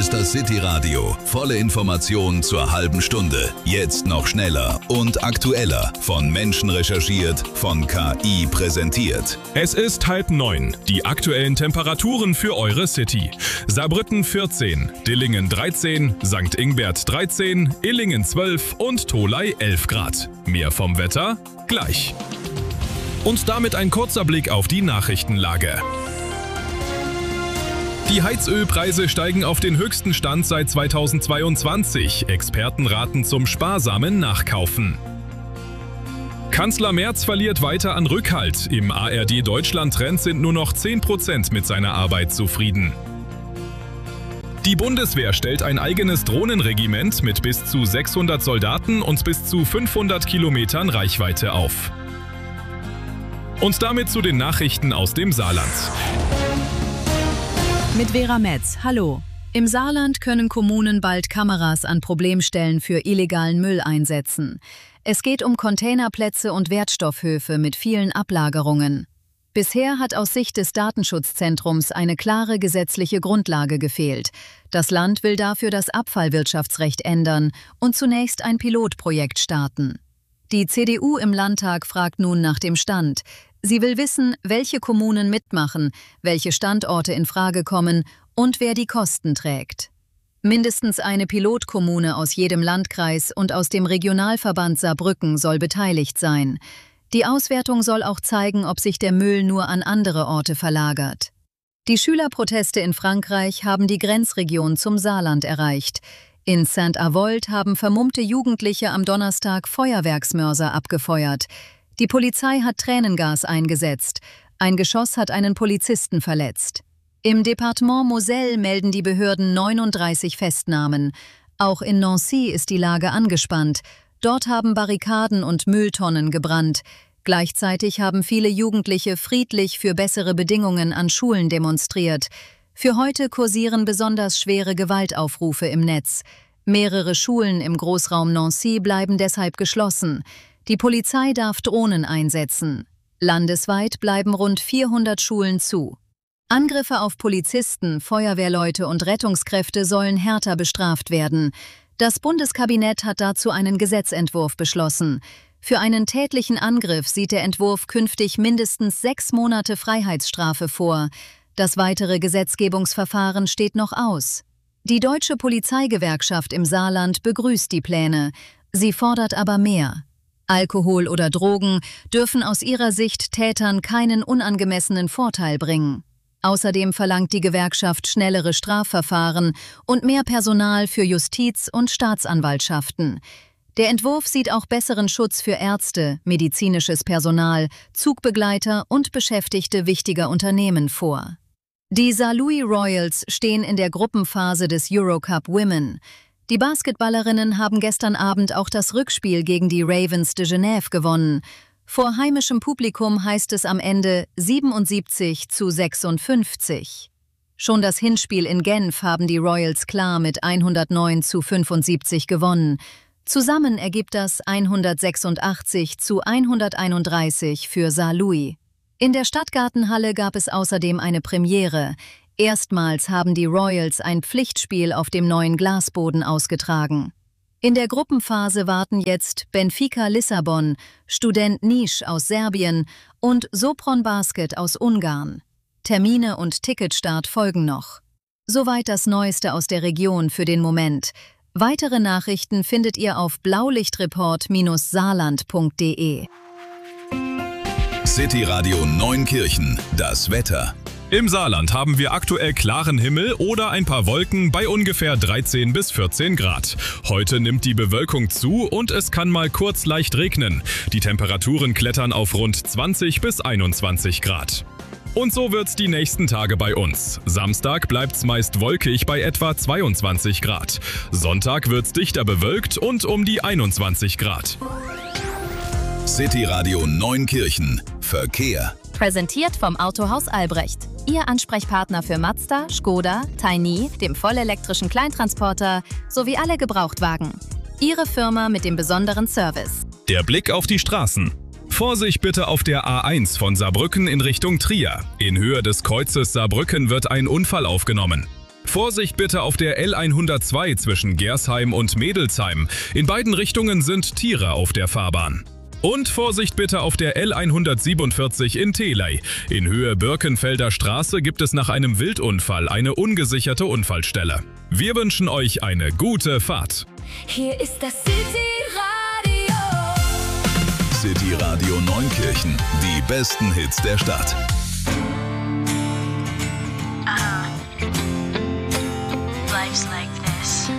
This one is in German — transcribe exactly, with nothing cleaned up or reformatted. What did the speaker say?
ist das City Radio. Volle Informationen zur halben Stunde. Jetzt noch schneller und aktueller. Von Menschen recherchiert, von K I präsentiert. Es ist halb neun. Die aktuellen Temperaturen für eure City. Saarbrücken vierzehn, Dillingen dreizehn, Sankt Ingbert dreizehn, Illingen zwölf und Tholey elf Grad. Mehr vom Wetter gleich. Und damit ein kurzer Blick auf die Nachrichtenlage. Die Heizölpreise steigen auf den höchsten Stand seit zweitausendzweiundzwanzig. Experten raten zum sparsamen Nachkaufen. Kanzler Merz verliert weiter an Rückhalt. Im A R D-Deutschland-Trend sind nur noch zehn Prozent mit seiner Arbeit zufrieden. Die Bundeswehr stellt ein eigenes Drohnenregiment mit bis zu sechshundert Soldaten und bis zu fünfhundert Kilometern Reichweite auf. Und damit zu den Nachrichten aus dem Saarland. Mit Vera Metz, hallo. Im Saarland können Kommunen bald Kameras an Problemstellen für illegalen Müll einsetzen. Es geht um Containerplätze und Wertstoffhöfe mit vielen Ablagerungen. Bisher hat aus Sicht des Datenschutzzentrums eine klare gesetzliche Grundlage gefehlt. Das Land will dafür das Abfallwirtschaftsrecht ändern und zunächst ein Pilotprojekt starten. Die C D U im Landtag fragt nun nach dem Stand. Sie will wissen, welche Kommunen mitmachen, welche Standorte in Frage kommen und wer die Kosten trägt. Mindestens eine Pilotkommune aus jedem Landkreis und aus dem Regionalverband Saarbrücken soll beteiligt sein. Die Auswertung soll auch zeigen, ob sich der Müll nur an andere Orte verlagert. Die Schülerproteste in Frankreich haben die Grenzregion zum Saarland erreicht. In Saint-Avold haben vermummte Jugendliche am Donnerstag Feuerwerksmörser abgefeuert. Die Polizei hat Tränengas eingesetzt. Ein Geschoss hat einen Polizisten verletzt. Im Departement Moselle melden die Behörden neununddreißig Festnahmen. Auch in Nancy ist die Lage angespannt. Dort haben Barrikaden und Mülltonnen gebrannt. Gleichzeitig haben viele Jugendliche friedlich für bessere Bedingungen an Schulen demonstriert. Für heute kursieren besonders schwere Gewaltaufrufe im Netz. Mehrere Schulen im Großraum Nancy bleiben deshalb geschlossen. Die Polizei darf Drohnen einsetzen. Landesweit bleiben rund vierhundert Schulen zu. Angriffe auf Polizisten, Feuerwehrleute und Rettungskräfte sollen härter bestraft werden. Das Bundeskabinett hat dazu einen Gesetzentwurf beschlossen. Für einen tätlichen Angriff sieht der Entwurf künftig mindestens sechs Monate Freiheitsstrafe vor. Das weitere Gesetzgebungsverfahren steht noch aus. Die Deutsche Polizeigewerkschaft im Saarland begrüßt die Pläne. Sie fordert aber mehr. Alkohol oder Drogen dürfen aus ihrer Sicht Tätern keinen unangemessenen Vorteil bringen. Außerdem verlangt die Gewerkschaft schnellere Strafverfahren und mehr Personal für Justiz- und Staatsanwaltschaften. Der Entwurf sieht auch besseren Schutz für Ärzte, medizinisches Personal, Zugbegleiter und Beschäftigte wichtiger Unternehmen vor. Die Saarlouis Royals stehen in der Gruppenphase des Eurocup Women. Die Basketballerinnen haben gestern Abend auch das Rückspiel gegen die Ravens de Genève gewonnen. Vor heimischem Publikum heißt es am Ende siebenundsiebzig zu sechsundfünfzig. Schon das Hinspiel in Genf haben die Royals klar mit hundertneun zu fünfundsiebzig gewonnen. Zusammen ergibt das hundertsechsundachtzig zu hunderteinunddreißig für Saarlouis. In der Stadtgartenhalle gab es außerdem eine Premiere. Erstmals haben die Royals ein Pflichtspiel auf dem neuen Glasboden ausgetragen. In der Gruppenphase warten jetzt Benfica Lissabon, Student Niš aus Serbien und Sopron Basket aus Ungarn. Termine und Ticketstart folgen noch. Soweit das Neueste aus der Region für den Moment. Weitere Nachrichten findet ihr auf blaulichtreport Bindestrich saarland punkt de. City Radio Neunkirchen, das Wetter. Im Saarland haben wir aktuell klaren Himmel oder ein paar Wolken bei ungefähr dreizehn bis vierzehn Grad. Heute nimmt die Bewölkung zu und es kann mal kurz leicht regnen. Die Temperaturen klettern auf rund zwanzig bis einundzwanzig Grad. Und so wird's die nächsten Tage bei uns. Samstag bleibt's meist wolkig bei etwa zweiundzwanzig Grad. Sonntag wird's dichter bewölkt und um die einundzwanzig Grad. City Radio Neunkirchen. Verkehr. Präsentiert vom Autohaus Albrecht. Ihr Ansprechpartner für Mazda, Škoda, Tiny, dem vollelektrischen Kleintransporter sowie alle Gebrauchtwagen. Ihre Firma mit dem besonderen Service. Der Blick auf die Straßen. Vorsicht bitte auf der A eins von Saarbrücken in Richtung Trier. In Höhe des Kreuzes Saarbrücken wird ein Unfall aufgenommen. Vorsicht bitte auf der L hundertzwei zwischen Gersheim und Mädelsheim. In beiden Richtungen sind Tiere auf der Fahrbahn. Und Vorsicht bitte auf der L hundertsiebenundvierzig in Theley. In Höhe Birkenfelder Straße gibt es nach einem Wildunfall eine ungesicherte Unfallstelle. Wir wünschen euch eine gute Fahrt. Hier ist das City Radio. City Radio Neunkirchen, die besten Hits der Stadt.